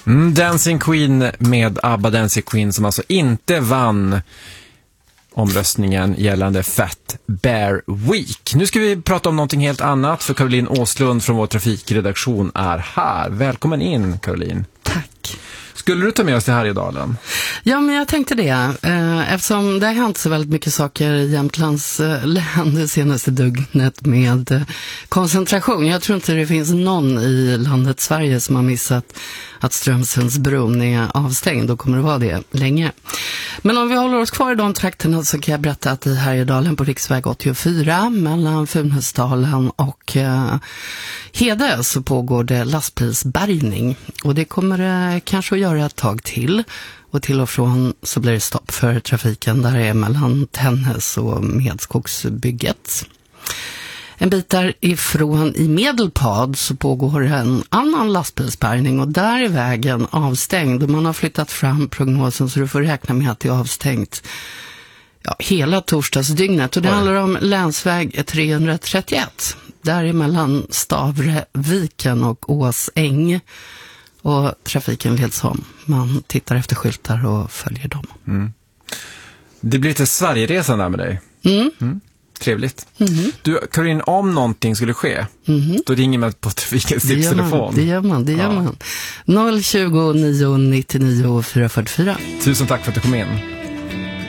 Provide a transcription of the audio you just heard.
Dancing Queen med ABBA Dancing Queen som alltså inte vann omröstningen gällande Fat Bear Week. Nu ska vi prata om någonting helt annat för Caroline Åslund från vår trafikredaktion är här. Välkommen in, Caroline. Tack. Skulle du ta med oss till Härjedalen? Ja, men jag tänkte det. Eftersom det har hänt så väldigt mycket saker i Jämtlands län det senaste dygnet med koncentration. Jag tror inte det finns någon i landet Sverige som har missat att Strömsundsbron är avstängd och kommer att vara det länge. Men om vi håller oss kvar i de trakterna så kan jag berätta att i Härjedalen på riksväg 84 mellan Funäsdalen och Hede så pågår det lastbilsbärgning. Och det kommer det kanske att göra ett tag till. Och till och från så blir det stopp för trafiken där det är mellan Tännäs och Medskogsbygget. En bit därifrån i Medelpad så pågår en annan lastbilsbärgning och där är vägen avstängd och man har flyttat fram prognosen så du får räkna med att det är avstängt hela torsdagsdygnet. Och det handlar om länsväg 331 där är mellan Stavreviken och Åsäng och trafiken leds om. Man tittar efter skyltar och följer dem. Det blir lite Sverigeresan där med dig. Trevligt. Du, Caroline, om någonting skulle ske, då ringer man på trafikens tipstelefon. Det gör man. 020 999 444. Tusen tack för att du kom in.